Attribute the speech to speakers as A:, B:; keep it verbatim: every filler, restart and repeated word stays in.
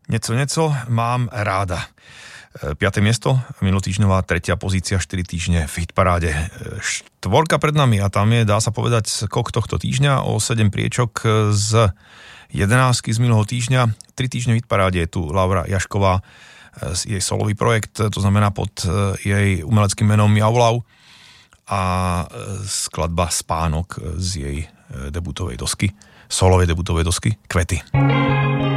A: Nieco, nieco mám ráda. Piaté miesto, minulotýždňová tretia pozícia, štyri týždne v hitparáde. Štvorka pred nami a tam je, dá sa povedať, skok tohto týždňa o sedem priečok z jedenástky z minulého týždňa. tri týždne v hitparáde je tu Laura Jašková, jej solový projekt, to znamená pod jej umeleckým menom Mjaulau a skladba Spánok z jej debutovej dosky, solovej debutovej dosky Kvety.